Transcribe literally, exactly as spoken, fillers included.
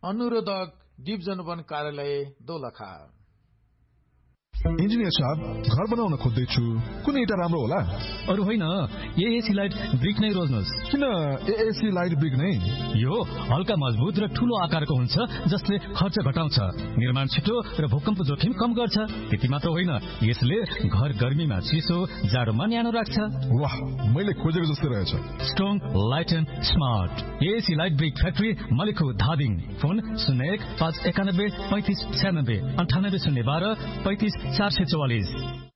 अनुरोधक division वन कार्यालय Dolakha. Engineer साहब, घर बनाउन खोज्दैछु, कुन इटा राम्रो होला? अरु होइन, एएसी लाइट ब्रिक नै रोज्नुहोस्। किन एएसी लाइट ब्रिक नै? यो हल्का मजबुत र ठूलो आकारको हुन्छ, जसले खर्च घटाउँछ, निर्माण छिटो र भूकम्प जोखिम कम गर्छ। त्यति मात्र होइन, यसले घर गर्मीमा चिसो, जाडोमा न्यानो राख्छ। वाह, मैले खोजेको जस्तै रहेछ। Strong, light and smart. AAC light brick factory, मलिखु, Dhading. Phone शून्य एक पाँच एकानब्बे पैंतिस छ्यानब्बे अन्ठानब्बे शून्य बाह्र पैंतिस चार सय चौवालिस।